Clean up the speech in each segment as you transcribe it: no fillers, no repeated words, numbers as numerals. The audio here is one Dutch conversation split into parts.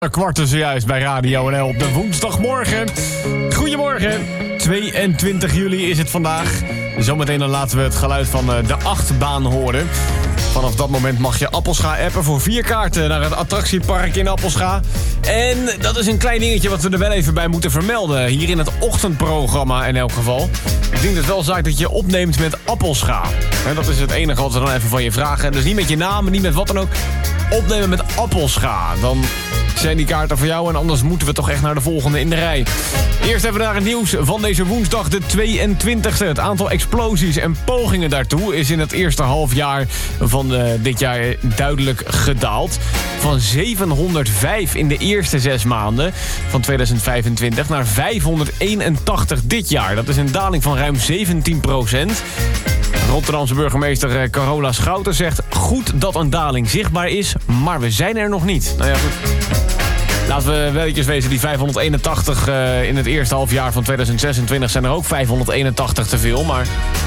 Een kwart tussen juist bij Radio NL op de woensdagmorgen. Goedemorgen, 22 juli is het vandaag. Zometeen dan laten we het geluid van de achtbaan horen. Vanaf dat moment mag je Appelscha appen voor 4 kaarten naar het attractiepark in Appelscha. En dat is een klein dingetje wat we er wel even bij moeten vermelden. Hier in het ochtendprogramma in elk geval. Ik denk dat het wel zaak dat je opneemt met Appelscha. Dat is het enige wat we dan even van je vragen. Dus niet met je naam, niet met wat dan ook. Opnemen met Appelscha. Dan zijn die kaarten voor jou en anders moeten we toch echt naar de volgende in de rij. Eerst even naar het nieuws van deze woensdag de 22e. Het aantal explosies en pogingen daartoe is in het eerste halfjaar van dit jaar duidelijk gedaald. Van 705 in de eerste 6 maanden van 2025 naar 581 dit jaar. Dat is een daling van ruim 17%. Rotterdamse burgemeester Carola Schouten zegt: goed dat een daling zichtbaar is, maar we zijn er nog niet. Nou ja, goed. Laten we wel eventjes wezen, die 581 in het eerste halfjaar van 2026 zijn er ook 581 te veel, maar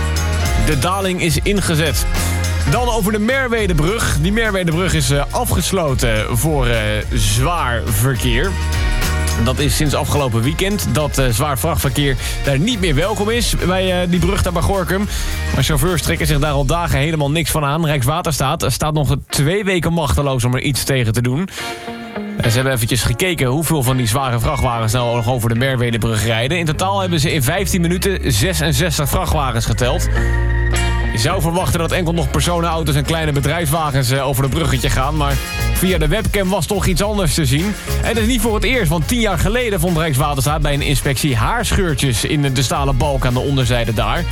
de daling is ingezet. Dan over de Merwedebrug. Die Merwedebrug is afgesloten voor zwaar verkeer. Dat is sinds afgelopen weekend dat zwaar vrachtverkeer daar niet meer welkom is bij die brug daar bij Gorinchem. Maar chauffeurs trekken zich daar al dagen helemaal niks van aan. Rijkswaterstaat staat nog 2 weken machteloos om er iets tegen te doen. En ze hebben eventjes gekeken hoeveel van die zware vrachtwagens nou nog over de Merwedebrug rijden. In totaal hebben ze in 15 minuten 66 vrachtwagens geteld. Je zou verwachten dat enkel nog personenauto's en kleine bedrijfswagens over het bruggetje gaan. Maar via de webcam was toch iets anders te zien. En dat is niet voor het eerst, want 10 jaar geleden vond Rijkswaterstaat bij een inspectie haarscheurtjes in de stalen balk aan de onderzijde daar.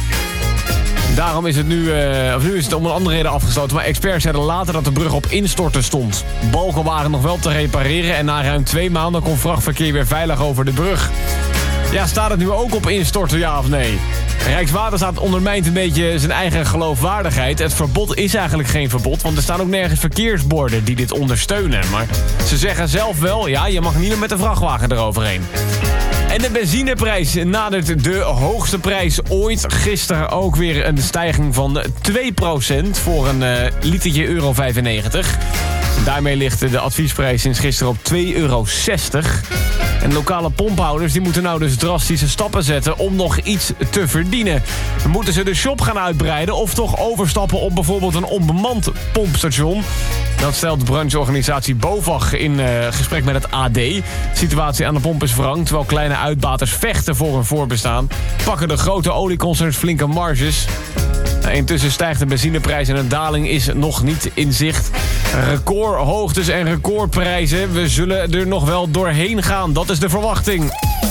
Daarom is het nu is het om een andere reden afgesloten. Maar experts zeiden later dat de brug op instorten stond. Balken waren nog wel te repareren en na ruim 2 maanden kon vrachtverkeer weer veilig over de brug. Ja, staat het nu ook op instorten, ja of nee? Rijkswaterstaat ondermijnt een beetje zijn eigen geloofwaardigheid. Het verbod is eigenlijk geen verbod, want er staan ook nergens verkeersborden die dit ondersteunen. Maar ze zeggen zelf wel, ja, je mag niet meer met de vrachtwagen eroverheen. En de benzineprijs nadert de hoogste prijs ooit. Gisteren ook weer een stijging van 2% voor een litertje euro 95. Daarmee ligt de adviesprijs sinds gisteren op €2,60. En lokale pomphouders die moeten nou dus drastische stappen zetten om nog iets te verdienen. Moeten ze de shop gaan uitbreiden of toch overstappen op bijvoorbeeld een onbemand pompstation? Dat stelt de brancheorganisatie BOVAG in gesprek met het AD. De situatie aan de pomp is wrang, terwijl kleine uitbaters vechten voor hun voorbestaan. Pakken de grote olieconcerns flinke marges. Intussen stijgt de benzineprijs en een daling is nog niet in zicht. Recordhoogtes en recordprijzen. We zullen er nog wel doorheen gaan, dat is de verwachting.